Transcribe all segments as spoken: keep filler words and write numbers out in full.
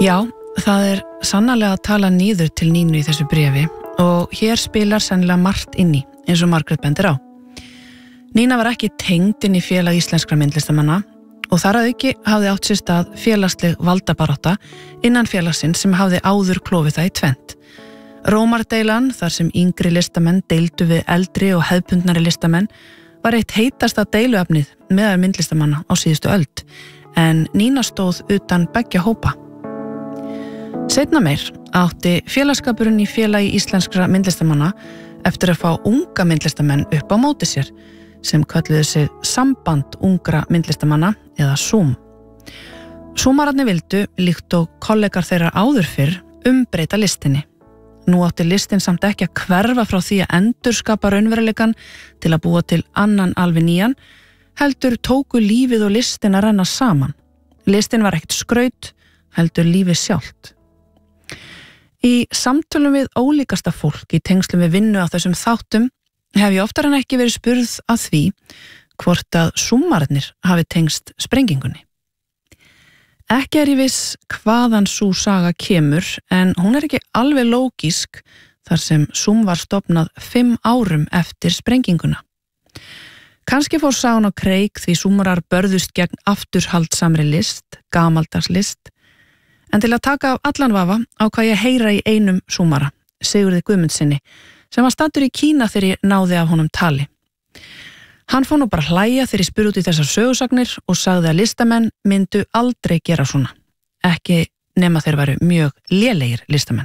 Já, það er sannarlega að tala niður til Nínu í þessu bréfi og hér spilar sennilega margt inn í, eins og Margrét bendir á. Nína var ekki tengd inn í félag íslenskra myndlistamanna og þar að auki hafði átt sér stað félagsleg valdabarátta innan félagsins sem hafði áður klofið það í tvennt. Rómardeilan, þar sem yngri listamenn deildu við eldri og hefðbundnari listamenn, var eitt heitasta deiluefnið meðal myndlistamanna á síðustu öld, en Nína stóð utan beggja hópa. Seinna meir átti félagskapurinn í félagi íslenskra myndlistamanna eftir að fá unga myndlistamenn upp á móti sér, sem kölluðu sig Samband ungra myndlistamanna eða SUM. SUMararnir vildu, líkt og kollegar þeirra áður fyrr, umbreyta listinni. Nú átti listin samt ekki að hverfa frá því að endurskapa raunveruleikann til að búa til annan alveg nýjan, heldur tóku lífið og listin að renna saman. Listin var ekkert skraut, heldur lífið sjálft. Í samtölum við ólíkasta fólk í tengslum við vinnu á þessum þáttum hef ég oftar en ekki verið spurð að því hvort að SUMararnir hafi tengst sprengingunni. Ekki er ég viss hvaðan sú saga kemur, en hún er ekki alveg lógísk þar sem SUM var stofnað fimm árum eftir sprenginguna. Kannski fór sagan á kreik því SUMarar börðust gegn afturhaldsamri list, gamaldags list, en til að taka af allan vafa ákvað ég heyra í einum SUMara, Sigurði Guðmundsinni, sem var staddur í Kína þegar ég náði af honum tali. Hann fór nú bara að hlæja þegar ég spurði út í þessar sögusagnir og sagði að listamenn myndu aldrei gera svona, ekki nema þeir væru mjög lélegir listamenn.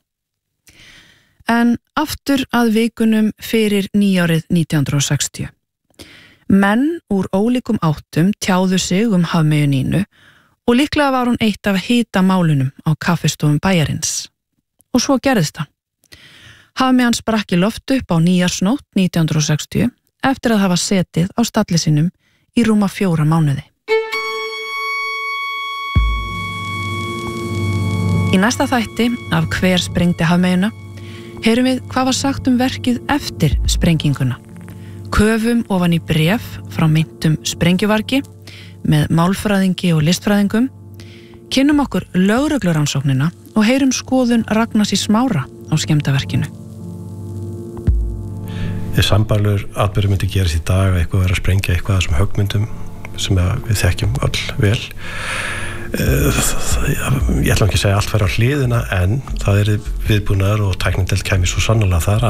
En aftur að vikunum fyrir nýjárið nítján hundruð og sextíu. Menn úr ólíkum áttum tjáðu sig um Hafmeyju Nínu og líklega var hún eitt af hita málunum á kaffistofum bæjarins. Og svo gerðist það. Hafmeyjan sprakk í loft upp á nýjársnótt nítján hundruð og sextíu eftir að hafa setið á stalli sínum í rúma fjóra mánuði. Í næsta þætti af Hver sprengdi Hafmeyjuna heyrum við hvað var sagt um verkið eftir sprenginguna. Köfum ofan í bréf frá meintum sprengjuvargi með málfræðingi og listfræðingum, kynnum okkur lögreglurannsóknina og heyrum skoðun Ragnars í Smára á skemmdarverkinu. Sambærilegur atburður myndi gerast í dag að eitthvað vera að sprengja eitthvað af þessum höggmyndum sem við þekkjum öll vel. Ég ætla ekki að segja allt fara á hliðina, en það er viðbúnaður og tæknideild kæmi svo sannarlega þar